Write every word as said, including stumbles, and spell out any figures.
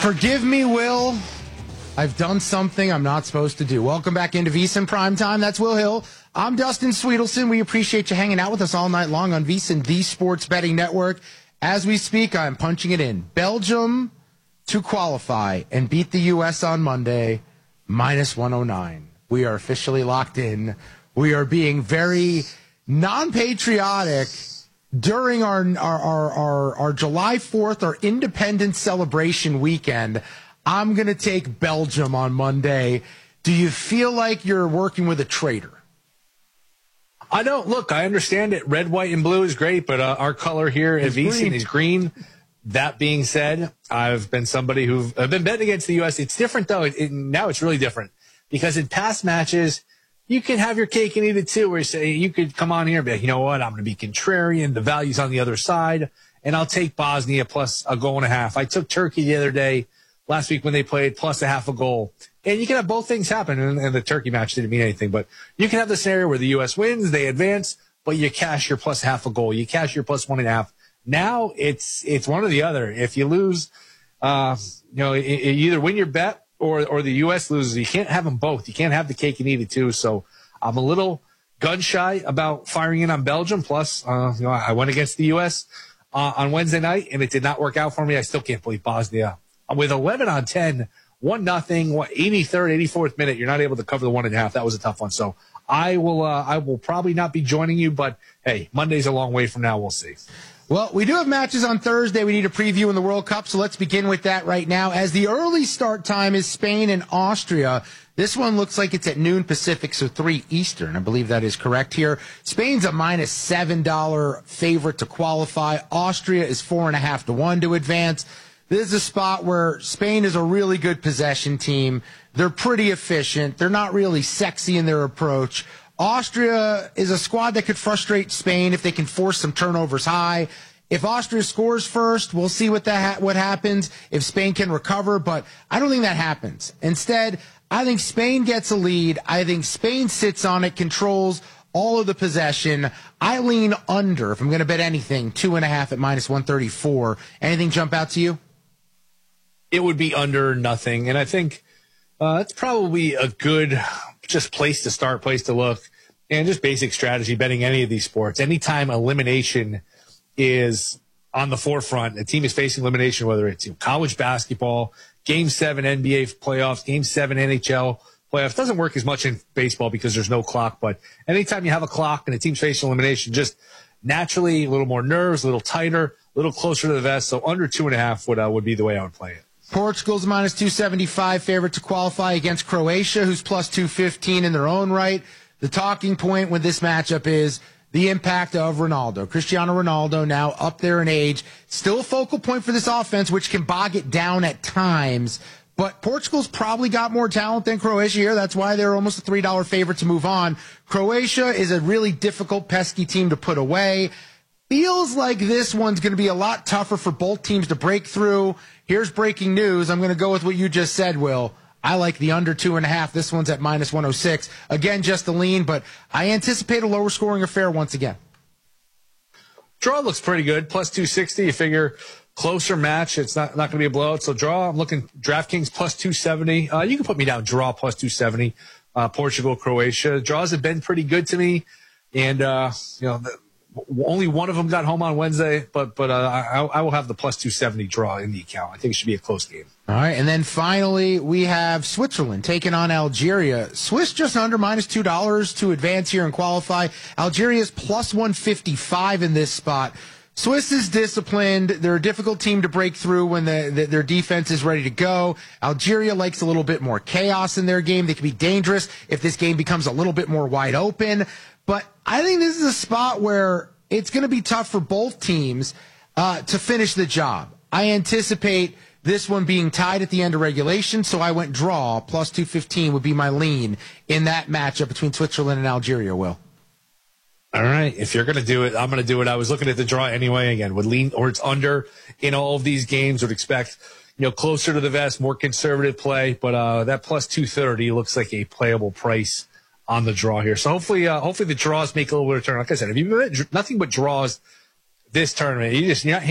Forgive me, Will. I've done something I'm not supposed to do. Welcome back into VSiN Primetime. That's Will Hill. I'm Dustin Sweetelson. We appreciate you hanging out with us all night long on VSiN, the Sports Betting Network. As we speak, I'm punching it in. Belgium to qualify and beat the U S on Monday, minus one oh nine. We are officially locked in. We are being very non-patriotic during our our, our, our, our July fourth, our Independence celebration weekend. I'm going to take Belgium on Monday. Do you feel like you're working with a traitor? I don't. Look, I understand it. Red, white, and blue is great, but uh, our color here at VSiN is green. That being said, I've been somebody who've I've been betting against the U S. It's different, though. It, it, now it's really different because in past matches, you can have your cake and eat it, too, where you say you could come on here and be like, you know what, I'm going to be contrarian. The value's on the other side, and I'll take Bosnia plus a goal and a half. I took Turkey the other day. Last week when they played, plus a half a goal. And you can have both things happen, and, and the Turkey match didn't mean anything. But you can have the scenario where the U S wins, they advance, but you cash your plus half a goal. You cash your plus one and a half. Now it's it's one or the other. If you lose, uh, you know, you either win your bet or or the U S loses. You can't have them both. You can't have the cake and eat it too. So I'm a little gun shy about firing in on Belgium. Plus, uh, you know, I went against the U S uh, on Wednesday night, and it did not work out for me. I still can't believe Bosnia. With eleven on ten, one nothing, what, eighty-third, eighty-fourth minute, you're not able to cover the one and a half. That was a tough one. So I will, uh, I will probably not be joining you, but hey, Monday's a long way from now. We'll see. Well, we do have matches on Thursday. We need a preview in the World Cup, so let's begin with that right now. As the early start time is Spain and Austria. This one looks like it's at noon Pacific, so three Eastern. I believe that is correct here. Spain's a minus seven dollar favorite to qualify. Austria is four and a half to one to advance. This is a spot where Spain is a really good possession team. They're pretty efficient. They're not really sexy in their approach. Austria is a squad that could frustrate Spain if they can force some turnovers high. If Austria scores first, we'll see what that ha- what happens if Spain can recover, but I don't think that happens. Instead, I think Spain gets a lead. I think Spain sits on it, controls all of the possession. I lean under, if I'm going to bet anything, two and a half at minus one thirty-four. Anything jump out to you? It would be under nothing. And I think uh, it's probably a good just place to start, place to look, and just basic strategy betting any of these sports. Anytime elimination is on the forefront, a team is facing elimination, whether it's you know, college basketball, game seven N B A playoffs, game seven N H L playoffs. Doesn't work as much in baseball because there's no clock, but anytime you have a clock and a team's facing elimination, just naturally a little more nerves, a little tighter, a little closer to the vest. So under two and a half would, uh, would be the way I would play it. Portugal's minus two seventy-five favorite to qualify against Croatia, who's plus two fifteen in their own right. The talking point with this matchup is the impact of Ronaldo. Cristiano Ronaldo, now up there in age, still a focal point for this offense, which can bog it down at times. But Portugal's probably got more talent than Croatia here. That's why they're almost a three dollar favorite to move on. Croatia is a really difficult, pesky team to put away. Feels like this one's going to be a lot tougher for both teams to break through. Here's breaking news. I'm going to go with what you just said, Will. I like the under two and a half. This one's at minus one oh six. Again, just a lean, but I anticipate a lower scoring affair once again. Draw looks pretty good. Plus two sixty. You figure closer match. It's not, not going to be a blowout. So draw, I'm looking DraftKings plus two seventy. Uh, you can put me down draw plus two seventy. Uh, Portugal, Croatia. Draws have been pretty good to me. And, uh, you know, the, only one of them got home on Wednesday, but but uh, I, I will have the plus two seventy draw in the account. I think it should be a close game. All right, and then finally we have Switzerland taking on Algeria. Swiss just under minus two dollars to advance here and qualify. Algeria's plus one fifty-five in this spot. Swiss is disciplined. They're a difficult team to break through when the, the, their defense is ready to go. Algeria likes a little bit more chaos in their game. They can be dangerous if this game becomes a little bit more wide open. But I think this is a spot where it's going to be tough for both teams uh, to finish the job. I anticipate this one being tied at the end of regulation, so I went draw. Plus two fifteen would be my lean in that matchup between Switzerland and Algeria, Will. All right. If you're going to do it, I'm going to do it. I was looking at the draw anyway. Again, would lean or it's under in all of these games. Would expect, you know, closer to the vest, more conservative play. But uh, that plus two thirty looks like a playable price on the draw here. So hopefully, uh, hopefully the draws make a little bit of turn. Like I said, if you bet nothing but draws this tournament, you just you're not